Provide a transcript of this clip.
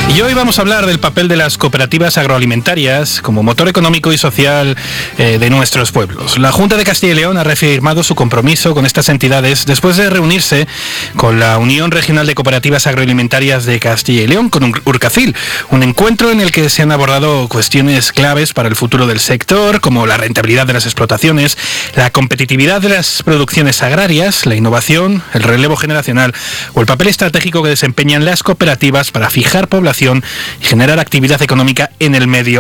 Y hoy vamos a hablar del papel de las cooperativas agroalimentarias como motor económico y social de nuestros pueblos. La Junta de Castilla y León ha reafirmado su compromiso con estas entidades después de reunirse con la Unión Regional de Cooperativas Agroalimentarias de Castilla y León, con Urcacil, un encuentro en el que se han abordado cuestiones claves para el futuro del sector, como la rentabilidad de las explotaciones, la competitividad de las producciones agrarias, la innovación, el relevo generacional o el papel estratégico que desempeñan las cooperativas para fijar población y generar actividad económica en el medio